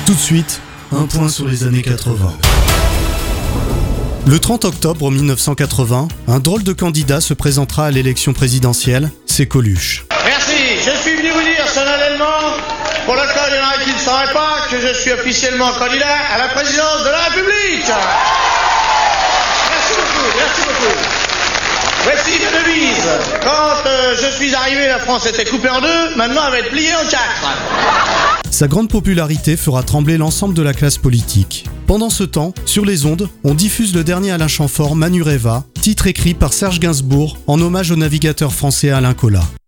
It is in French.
Tout de suite, un point sur les années 80. Le 30 octobre 1980, un drôle de candidat se présentera à l'élection présidentielle, c'est Coluche. Merci, je suis venu vous dire solennellement, pour le cas il y en a qui ne sauraient pas, que je suis officiellement candidat à la présidence de la République. Merci beaucoup. Voici ma devise. Quand je suis arrivé, la France était coupée en deux, maintenant elle va être pliée en quatre. Sa grande popularité fera trembler l'ensemble de la classe politique. Pendant ce temps, sur les ondes, on diffuse le dernier Alain Chamfort, Manureva, titre écrit par Serge Gainsbourg en hommage au navigateur français Alain Colas.